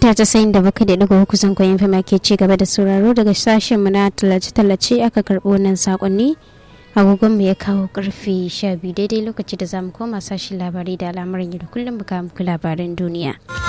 mita 97.3 kusan koyin fama ke ci gaba da sauraro daga sashen mu na tallace-tallace aka karɓo nan sakonni. Agogon mu ya kawo karfe 12 daidai lokaci da zamu koma sashen labarai da al'amuran yau da kullum muka muku labaran duniya.